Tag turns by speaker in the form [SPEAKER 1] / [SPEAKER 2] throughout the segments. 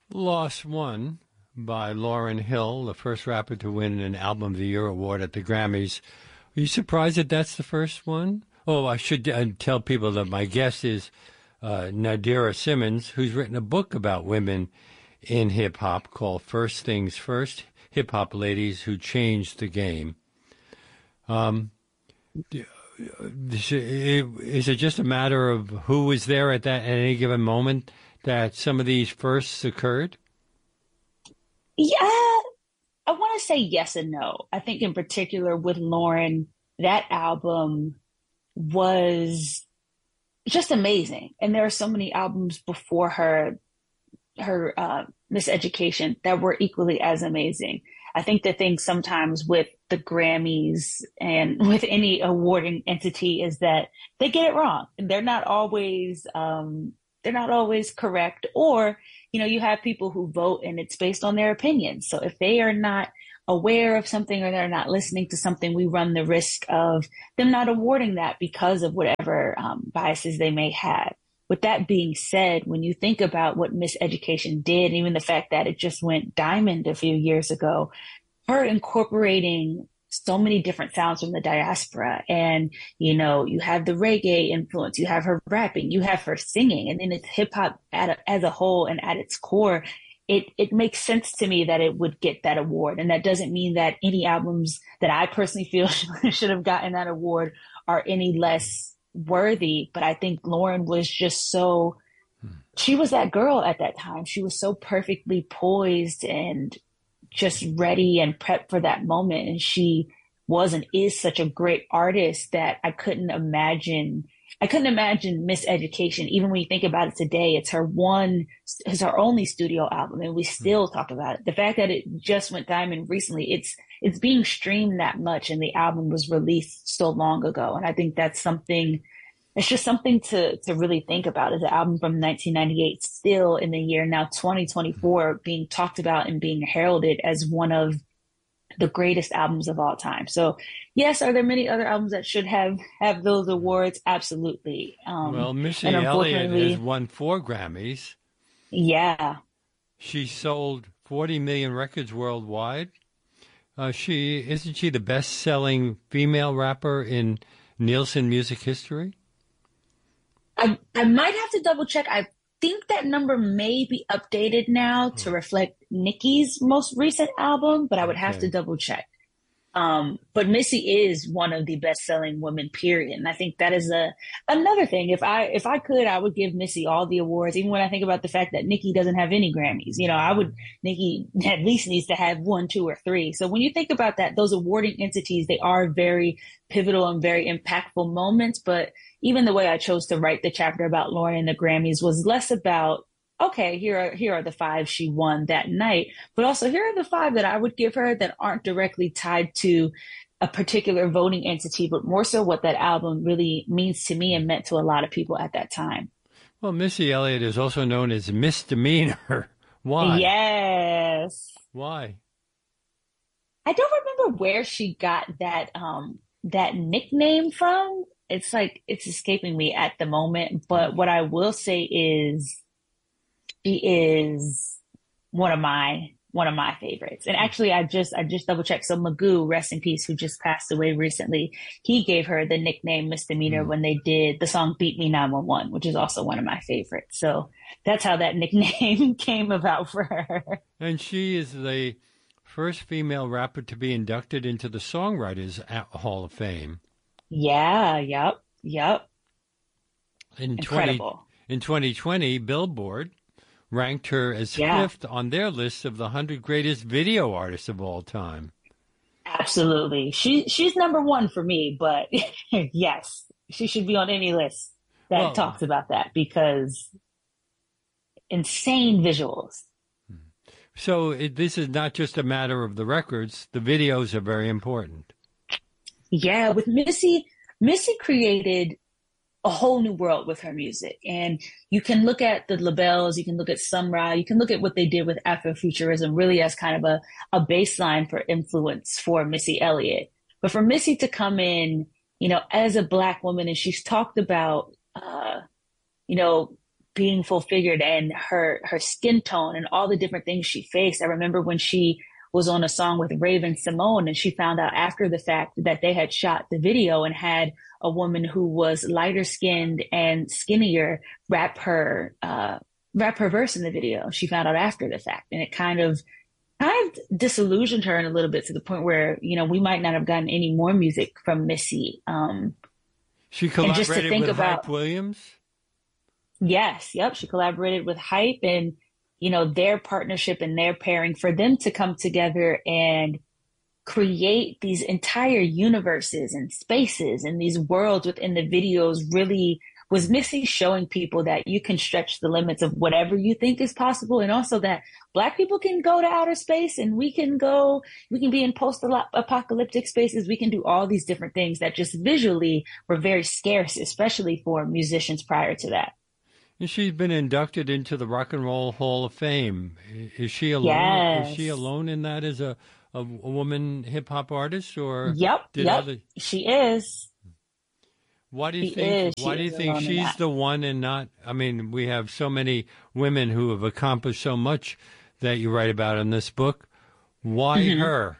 [SPEAKER 1] Lost One by Lauryn Hill, the first rapper to win an Album of the Year award at the Grammys. Are you surprised that that's the first one? Oh, I should tell people that my guest is Nadira Simmons, who's written a book about women in hip-hop called First Things First, Hip-Hop Ladies Who Changed the Game. Is it just a matter of who was there at any given moment that some of these firsts occurred?
[SPEAKER 2] Yeah, I want to say yes and no. I think in particular with Lauryn, that album was just amazing. And there are so many albums before her Miseducation that were equally as amazing. I think the thing sometimes with the Grammys and with any awarding entity is that they get it wrong. They're not always correct, or you have people who vote and it's based on their opinions. So if they are not aware of something or they're not listening to something, we run the risk of them not awarding that because of whatever biases they may have. With that being said, when you think about what Miseducation did, even the fact that it just went diamond a few years ago, her incorporating so many different sounds from the diaspora, and you have the reggae influence, you have her rapping, you have her singing, and then it's hip hop as a whole and at its core. It makes sense to me that it would get that award, and that doesn't mean that any albums that I personally feel should have gotten that award are any less worthy. But I think Lauryn was just she was that girl at that time. She was so perfectly poised and just ready and prepped for that moment. And she was and is such a great artist that I couldn't imagine Miseducation. Even when you think about it today, it's her only studio album, and we still talk about it. The fact that it just went diamond recently, it's being streamed that much, and the album was released so long ago. And I think that's just something to really think about, is an album from 1998 still in the year now 2024 being talked about and being heralded as one of the greatest albums of all time. So yes, are there many other albums that should have those awards? Absolutely.
[SPEAKER 1] Well, Missy Elliott has won 4 Grammys.
[SPEAKER 2] Yeah.
[SPEAKER 1] She sold 40 million records worldwide. Isn't she the best-selling female rapper in Nielsen music history?
[SPEAKER 2] I might have to double check. I think that number may be updated now to reflect Nicki's most recent album, but I would have to double check. But Missy is one of the best-selling women, period. And I think that is another thing. If I could, I would give Missy all the awards, even when I think about the fact that Nicki doesn't have any Grammys. Nicki at least needs to have 1, 2, or 3. So when you think about that, those awarding entities, they are very pivotal and very impactful moments. But even the way I chose to write the chapter about Lauryn and the Grammys was less about, okay, here are the 5 she won that night, but also here are the 5 that I would give her that aren't directly tied to a particular voting entity, but more so what that album really means to me and meant to a lot of people at that time.
[SPEAKER 1] Well, Missy Elliott is also known as Misdemeanor. Why?
[SPEAKER 2] Yes.
[SPEAKER 1] Why?
[SPEAKER 2] I don't remember where she got that nickname from. It's escaping me at the moment, but what I will say is she is one of my favorites. And actually, I just double checked. So Magoo, rest in peace, who just passed away recently, he gave her the nickname Misdemeanor when they did the song Beat Me 911, which is also one of my favorites. So that's how that nickname came about for her.
[SPEAKER 1] And she is the first female rapper to be inducted into the Songwriters Hall of Fame.
[SPEAKER 2] Yeah, yep.
[SPEAKER 1] Incredible. In 2020, Billboard ranked her as 5th on their list of the 100 greatest video artists of all time.
[SPEAKER 2] Absolutely. She's number 1 for me, but yes, she should be on any list that talks about that, because insane visuals.
[SPEAKER 1] So this is not just a matter of the records. The videos are very important.
[SPEAKER 2] Yeah, with Missy created a whole new world with her music. And you can look at the labels, you can look at Sun Ra, you can look at what they did with Afrofuturism really as kind of a baseline for influence for Missy Elliott. But for Missy to come in, as a Black woman, and she's talked about, being full figured, and her skin tone and all the different things she faced. I remember when she was on a song with Raven Simone, and she found out after the fact that they had shot the video and had a woman who was lighter skinned and skinnier rap her verse in the video. She found out after the fact, and it kind of disillusioned her in a little bit, to the point where, we might not have gotten any more music from Missy.
[SPEAKER 1] She
[SPEAKER 2] and just to
[SPEAKER 1] collaborated
[SPEAKER 2] think
[SPEAKER 1] with
[SPEAKER 2] about
[SPEAKER 1] Hype Williams?
[SPEAKER 2] Yes, yep. She collaborated with Hype, and, their partnership and their pairing, for them to come together and create these entire universes and spaces and these worlds within the videos really was Missy showing people that you can stretch the limits of whatever you think is possible. And also that Black people can go to outer space, and we can be in post-apocalyptic spaces. We can do all these different things that just visually were very scarce, especially for musicians prior to that.
[SPEAKER 1] And she's been inducted into the Rock and Roll Hall of Fame. Is she alone?
[SPEAKER 2] Yes.
[SPEAKER 1] Is she alone in that as a woman hip hop artist, or
[SPEAKER 2] Yep. She is.
[SPEAKER 1] Why do you think she's the one and not? I mean, we have so many women who have accomplished so much that you write about in this book. Why her?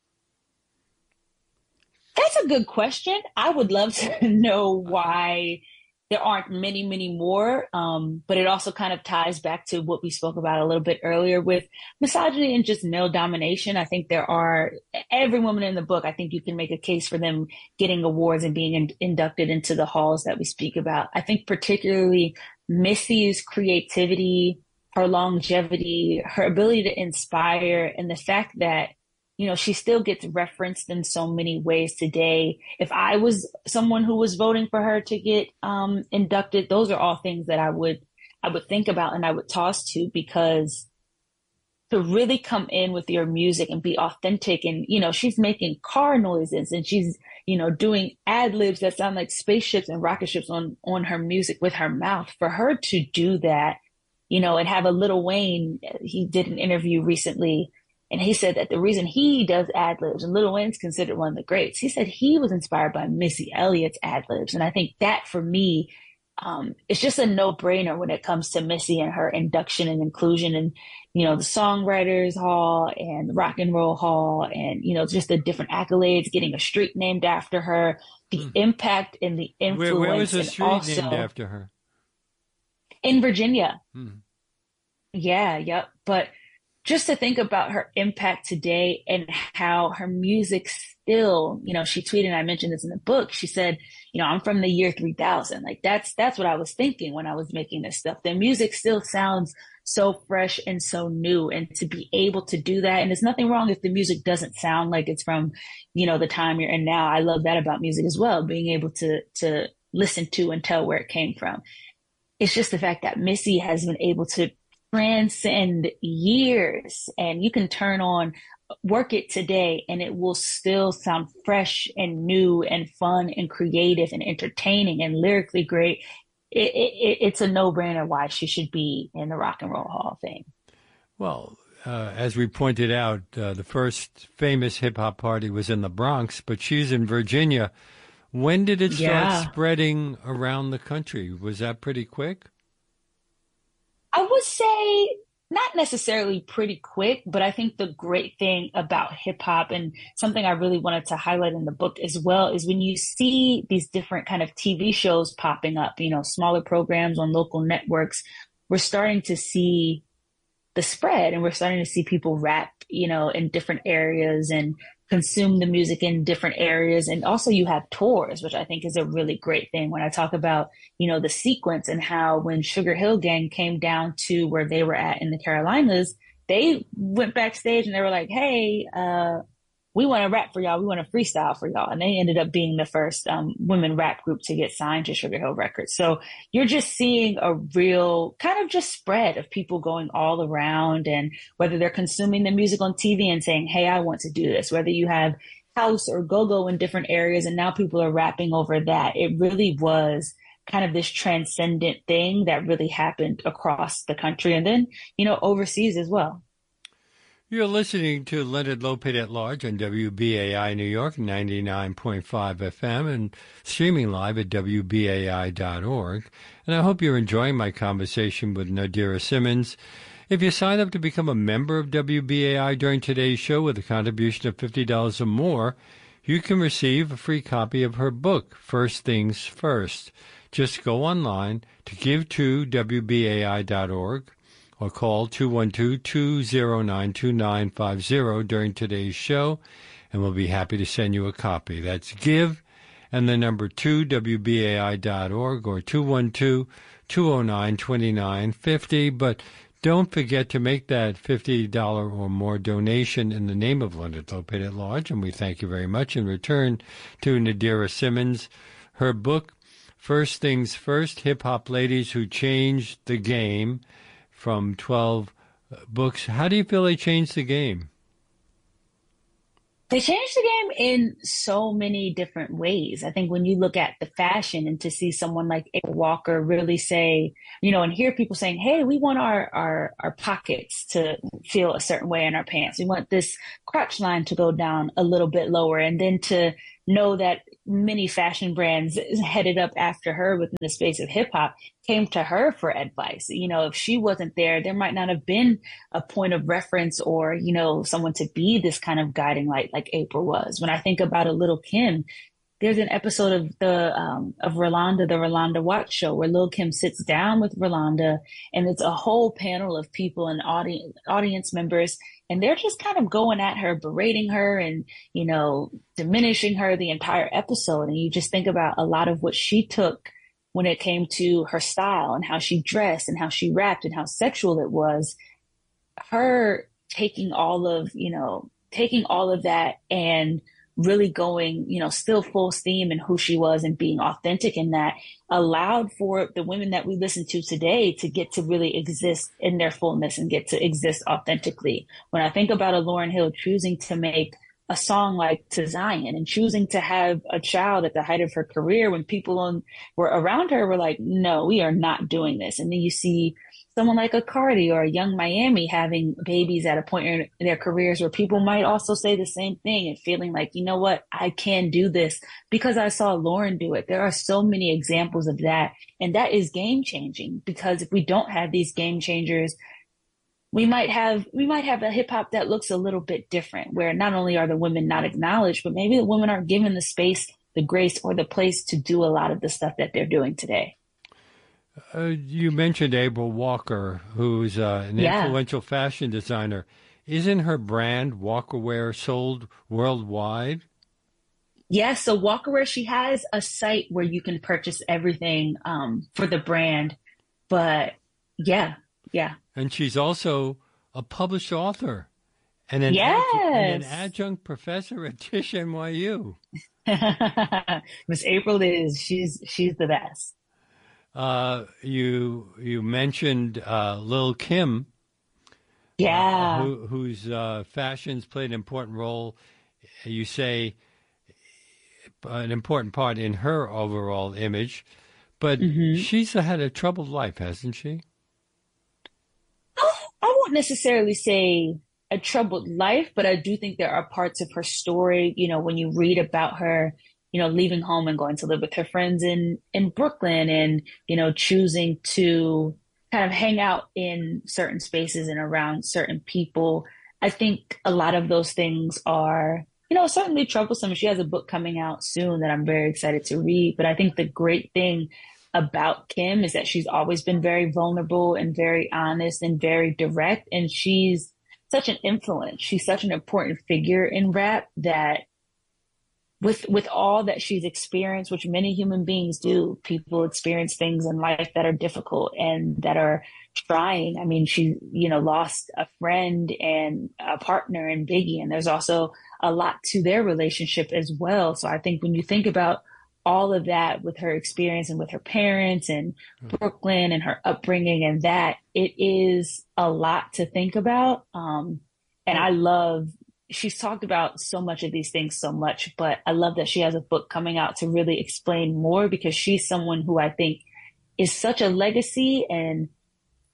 [SPEAKER 2] That's a good question. I would love to know why there aren't many, many more. But it also kind of ties back to what we spoke about a little bit earlier with misogyny and just male domination. I think every woman in the book, I think you can make a case for them getting awards and being inducted into the halls that we speak about. I think particularly Missy's creativity, her longevity, her ability to inspire, and the fact that she still gets referenced in so many ways today. If I was someone who was voting for her to get inducted, those are all things that I would think about and I would toss to, because to really come in with your music and be authentic, and she's making car noises, and she's doing ad libs that sound like spaceships and rocket ships on her music with her mouth. For her to do that, and have a Lil Wayne, he did an interview recently, and he said that the reason he does ad libs, and Lil Wayne's considered one of the greats, he said he was inspired by Missy Elliott's ad libs. And I think that for me, it's just a no brainer when it comes to Missy and her induction and inclusion in, the Songwriters Hall and the Rock and Roll Hall, and, just the different accolades, getting a street named after her, the impact and the influence.
[SPEAKER 1] Where was the street named after her?
[SPEAKER 2] In Virginia. Yeah, yep. But just to think about her impact today and how her music still, she tweeted, and I mentioned this in the book. She said, I'm from the year 3000. Like that's what I was thinking when I was making this stuff. Their music still sounds so fresh and so new, and to be able to do that. And there's nothing wrong if the music doesn't sound like it's from, the time you're in now. I love that about music as well, being able to listen to and tell where it came from. It's just the fact that Missy has been able to transcend years, and you can turn on Work It today and it will still sound fresh and new and fun and creative and entertaining and lyrically great. It's a no-brainer why she should be in the Rock and Roll Hall of Fame.
[SPEAKER 1] Well, as we pointed out, the first famous hip-hop party was in the Bronx, but she's in Virginia. When did it start spreading around the country? Was that pretty quick?
[SPEAKER 2] I would say not necessarily pretty quick, but I think the great thing about hip hop, and something I really wanted to highlight in the book as well, is when you see these different kind of TV shows popping up, smaller programs on local networks, we're starting to see the spread, and we're starting to see people rap, in different areas and consume the music in different areas. And also you have tours, which I think is a really great thing. When I talk about, the sequence and how when Sugar Hill Gang came down to where they were at in the Carolinas, they went backstage and they were like, hey, we want to rap for y'all. We want to freestyle for y'all. And they ended up being the first women rap group to get signed to Sugar Hill Records. So you're just seeing a real kind of just spread of people going all around, and whether they're consuming the music on TV and saying, hey, I want to do this, whether you have house or go-go in different areas, and now people are rapping over that. It really was kind of this transcendent thing that really happened across the country and then, overseas as well.
[SPEAKER 1] You're listening to Leonard Lopate at Large on WBAI New York, 99.5 FM, and streaming live at WBAI.org. And I hope you're enjoying my conversation with Nadira Simmons. If you sign up to become a member of WBAI during today's show with a contribution of $50 or more, you can receive a free copy of her book, First Things First. Just go online to give2wbai.org or call 212-209-2950 during today's show, and we'll be happy to send you a copy. That's give and the number 2wbai.org or 212-209-2950. But don't forget to make that $50 or more donation in the name of Leonard Lopate at Large, and we thank you very much in return to Nadira Simmons. Her book, First Things First, Hip-Hop Ladies Who Changed the Game, from 12 books. How do you feel they changed the game?
[SPEAKER 2] They changed the game in so many different ways. I think when you look at the fashion and to see someone like April Walker really say, and hear people saying, hey, we want our pockets to feel a certain way in our pants. We want this crotch line to go down a little bit lower. And then to know that many fashion brands headed up after her within the space of hip hop came to her for advice. If she wasn't there, there might not have been a point of reference or, someone to be this kind of guiding light like April was. When I think about a Lil' Kim, there's an episode of of Rolanda, the Rolanda Watch Show, where Lil' Kim sits down with Rolanda, and it's a whole panel of people and audience members, and they're just kind of going at her, berating her, and diminishing her the entire episode. And you just think about a lot of what she took when it came to her style and how she dressed and how she rapped and how sexual it was. Her taking all of that and really going, still full steam in who she was and being authentic in that allowed for the women that we listen to today to get to really exist in their fullness and get to exist authentically. When I think about a Lauryn Hill choosing to make a song like To Zion and choosing to have a child at the height of her career when people were around her were like, no, we are not doing this. And then you see someone like a Cardi or a Young Miami having babies at a point in their careers where people might also say the same thing and feeling like, you know what, I can do this because I saw Lauryn do it. There are so many examples of that. And that is game changing, because if we don't have these game changers, we might have a hip hop that looks a little bit different, where not only are the women not acknowledged, but maybe the women aren't given the space, the grace, or the place to do a lot of the stuff that they're doing today.
[SPEAKER 1] You mentioned April Walker, who's an influential fashion designer. Isn't her brand Walkerwear sold worldwide?
[SPEAKER 2] Yeah, so Walkerwear, she has a site where you can purchase everything for the brand. But yeah.
[SPEAKER 1] And she's also a published author and an adjunct professor at Tisch NYU.
[SPEAKER 2] Miss April she's the best.
[SPEAKER 1] You mentioned Lil' Kim, whose fashions played an important role. You say an important part in her overall image, but she's had a troubled life, hasn't she?
[SPEAKER 2] I won't necessarily say a troubled life, but I do think there are parts of her story, when you read about her, leaving home and going to live with her friends in Brooklyn and, choosing to kind of hang out in certain spaces and around certain people. I think a lot of those things are, certainly troublesome. She has a book coming out soon that I'm very excited to read. But I think the great thing about Kim is that she's always been very vulnerable and very honest and very direct. And she's such an influence. She's such an important figure in rap that with all that she's experienced, which many human beings do, people experience things in life that are difficult and that are trying. I mean, she, lost a friend and a partner in Biggie, and there's also a lot to their relationship as well. So I think when you think about all of that with her experience and with her parents and Brooklyn and her upbringing and that, it is a lot to think about. And I love, she's talked about so much of these things so much, but I love that she has a book coming out to really explain more, because she's someone who I think is such a legacy and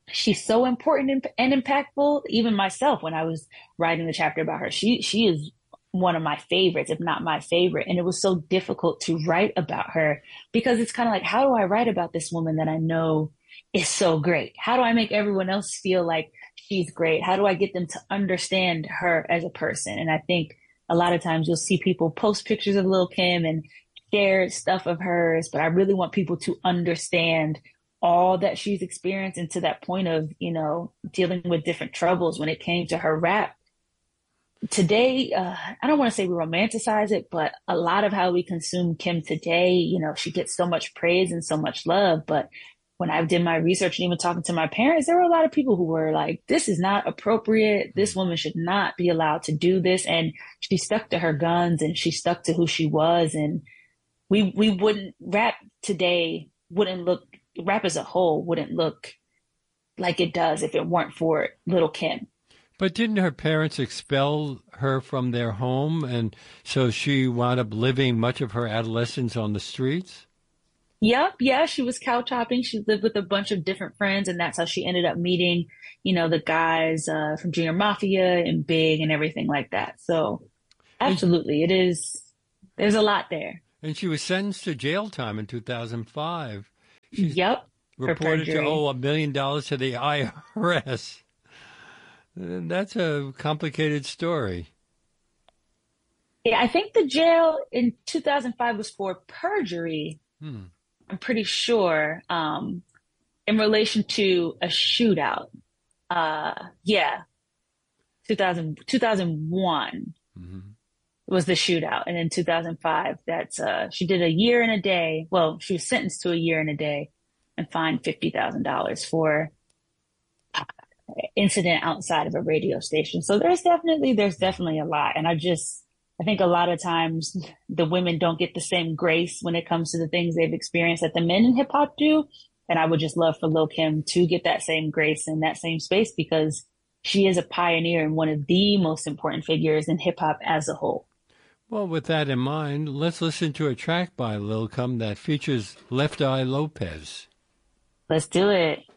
[SPEAKER 2] she's so important and impactful. Even myself, when I was writing the chapter about her, she is one of my favorites, if not my favorite. And it was so difficult to write about her because it's kind of like, how do I write about this woman that I know is so great? How do I make everyone else feel like she's great? How do I get them to understand her as a person? And I think a lot of times you'll see people post pictures of Lil' Kim and share stuff of hers, but I really want people to understand all that she's experienced, and to that point of, dealing with different troubles when it came to her rap. Today, I don't want to say we romanticize it, but a lot of how we consume Kim today, she gets so much praise and so much love. But when I did my research and even talking to my parents, there were a lot of people who were like, this is not appropriate. This woman should not be allowed to do this. And she stuck to her guns and she stuck to who she was. And we wouldn't, rap today wouldn't look, rap as a whole wouldn't look like it does if it weren't for Lil' Kim.
[SPEAKER 1] But didn't her parents expel her from their home, and so she wound up living much of her adolescence on the streets?
[SPEAKER 2] Yep, yeah, she was couch hopping. She lived with a bunch of different friends, and that's how she ended up meeting, the guys from Junior Mafia and Big and everything like that. So, absolutely, it is. There's a lot there.
[SPEAKER 1] And she was sentenced to jail time in 2005. She's
[SPEAKER 2] Yep.
[SPEAKER 1] reported to owe $1 million to the IRS. That's a complicated story.
[SPEAKER 2] Yeah, I think the jail in 2005 was for perjury. I'm pretty sure, in relation to a shootout. Yeah, 2001 was the shootout. And in 2005, that's, she did a year and a day. Well, she was sentenced to a year and a day and fined $50,000 for incident outside of a radio station. So there's definitely a lot. And I think a lot of times the women don't get the same grace when it comes to the things they've experienced that the men in hip hop do. And I would just love for Lil' Kim to get that same grace in that same space, because she is a pioneer and one of the most important figures in hip hop as a whole.
[SPEAKER 1] Well, with that in mind, let's listen to a track by Lil' Kim that features Left Eye Lopez.
[SPEAKER 2] Let's do it.